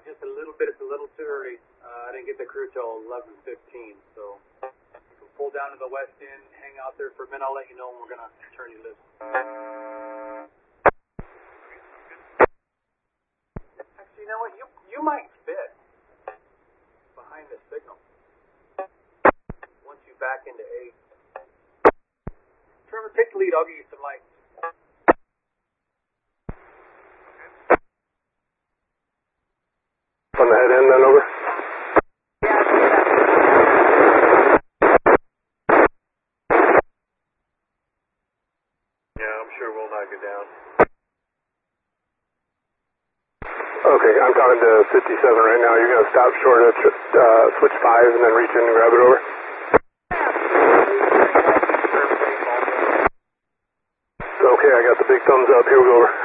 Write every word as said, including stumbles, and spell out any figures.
just a little bit. It's a little too early. Uh, I didn't get the crew till eleven fifteen, so you can pull down to the west end, hang out there for a minute. I'll let you know when we're gonna turn you loose. Actually, you know what? You you might fit behind the signal once you back into eight. Trevor, take the lead. I'll give you some light. On the head end, then over. Yeah, I'm sure we'll knock it down. Okay, I'm talking to fifty-seven right now. You're going to stop short of uh, switch five and then reach in and grab it over? Okay, I got the big thumbs up. Here we go over.